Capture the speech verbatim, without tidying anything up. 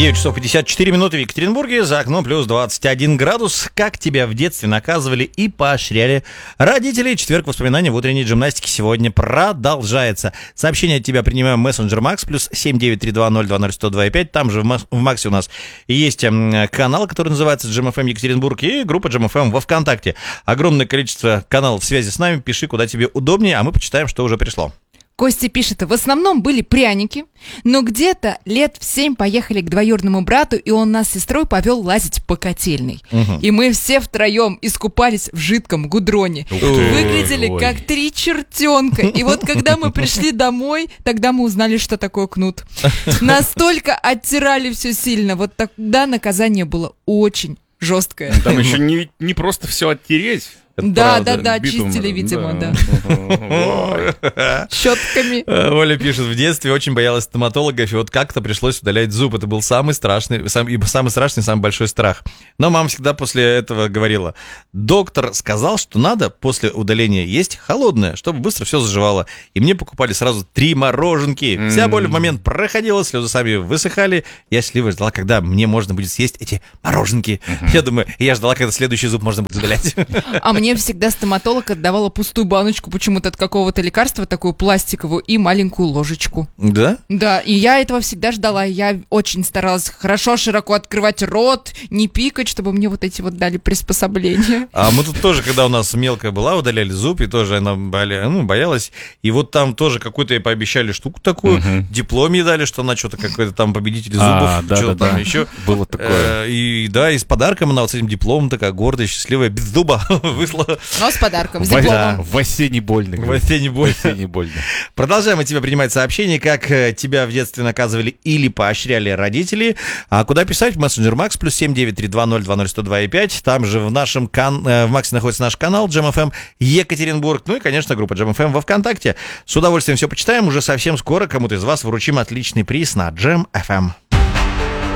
девять часов пятьдесят четыре минуты в Екатеринбурге, за окном плюс двадцать один градус. Как тебя в детстве наказывали и поощряли родители? Четверг воспоминаний в утренней гимнастике сегодня продолжается. Сообщение от тебя принимаем в мессенджер Макс, плюс семь девять три два ноль два ноль сто два пять. Там же в, в Максе у нас есть канал, который называется джем эф эм Екатеринбург, и группа джем эф эм во ВКонтакте. Огромное количество каналов связи с нами. Пиши, куда тебе удобнее, а мы почитаем, что уже пришло. Костя пишет, в основном были пряники, но где-то лет в семь поехали к двоюродному брату, и он нас с сестрой повел лазить по котельной. Угу. И мы все втроем искупались в жидком гудроне. Выглядели Ой. как три чертенка. И вот когда мы пришли домой, тогда мы узнали, что такое кнут. Настолько оттирали все сильно. Вот тогда наказание было очень жесткое. Там еще не, не просто все оттереть. Это да, правда, да, да, битум, чистили, видимо, да. да. Щетками. Оля пишет, в детстве очень боялась стоматологов, и вот как-то пришлось удалять зуб. Это был самый страшный, самый, самый страшный, самый большой страх. Но мама всегда после этого говорила, доктор сказал, что надо после удаления есть холодное, чтобы быстро все заживало. И мне покупали сразу три мороженки. Mm-hmm. Вся боль в момент проходила, слезы сами высыхали. Я счастливо ждала, когда мне можно будет съесть эти мороженки. Mm-hmm. Я думаю, я ждала, когда следующий зуб можно будет удалять. А мне всегда стоматолог отдавала пустую баночку почему-то от какого-то лекарства, такую пластиковую, и маленькую ложечку. Да? Да, и я этого всегда ждала. Я очень старалась хорошо, широко открывать рот, не пикать, чтобы мне вот эти вот дали приспособления. А мы тут тоже, когда у нас мелкая была, удаляли зуб, и тоже она боля... ну, боялась. И вот там тоже какую-то ей пообещали штуку такую, угу. диплом ей дали, что она что-то какой-то там победитель зубов, а, да, что-то да, там да. еще. Было такое. И да, и с подарком она вот с этим дипломом такая гордая, счастливая, без зуба вышла. Но с подарком, с в, дипломом. Да, в оссе не больно. В оссе не больно. В оссе не больно. Продолжаем от тебя принимать сообщения, как тебя в детстве наказывали или поощряли родители. А куда писать? В мессенджер Макс, плюс семь девять три два ноль два ноль сто два пять. Там же в нашем кан... в Максе находится наш канал джем эф эм Екатеринбург. Ну и, конечно, группа джем эф эм во ВКонтакте. С удовольствием все почитаем. Уже совсем скоро кому-то из вас вручим отличный приз на джем эф эм.